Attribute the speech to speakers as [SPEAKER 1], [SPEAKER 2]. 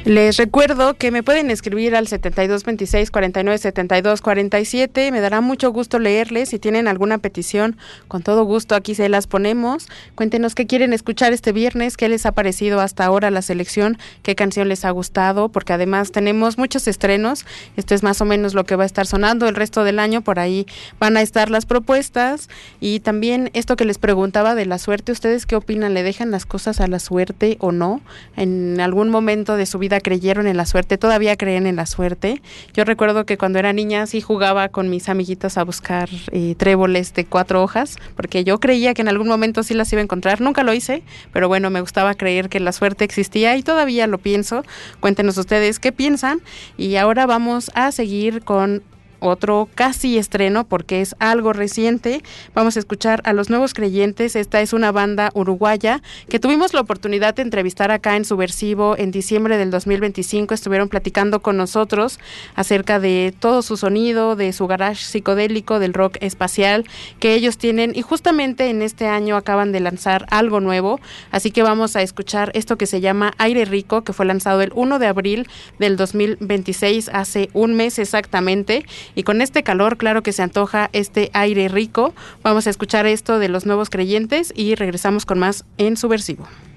[SPEAKER 1] Les recuerdo que me pueden escribir al 7226-497247. Me dará mucho gusto leerles. Si tienen alguna petición, con todo gusto aquí se las ponemos. Cuéntenos qué quieren escuchar este viernes, qué les ha parecido hasta ahora la selección, qué canción les ha gustado, porque además tenemos muchos estrenos. Esto es más o menos lo que va a estar sonando el resto del año. Por ahí van a estar las propuestas. Y también esto que les preguntaba de la suerte, ¿ustedes qué opinan? ¿Le dejan las cosas a la suerte o no? ¿En algún momento de su vida creyeron en la suerte? ¿Todavía creen en la suerte? Yo recuerdo que cuando era niña sí jugaba con mis amiguitos a buscar tréboles de 4 hojas, porque yo creía que en algún momento sí las iba a encontrar. Nunca lo hice, pero bueno, me gustaba creer que la suerte existía y todavía lo pienso. Cuéntenos ustedes qué piensan. Y ahora vamos a seguir con otro casi estreno porque es algo reciente. Vamos a escuchar a Los Nuevos Creyentes. Esta es una banda uruguaya que tuvimos la oportunidad de entrevistar acá en Subversivo en diciembre del 2025. Estuvieron platicando con nosotros acerca de todo su sonido, de su garage psicodélico, del rock espacial que ellos tienen, y justamente en este año acaban de lanzar algo nuevo, así que vamos a escuchar esto que se llama Aire Rico, que fue lanzado el 1 de abril del 2026, hace un mes exactamente. Y con este calor, claro que se antoja este aire rico. Vamos a escuchar esto de Los Nuevos Creyentes y regresamos con más en Subversivo.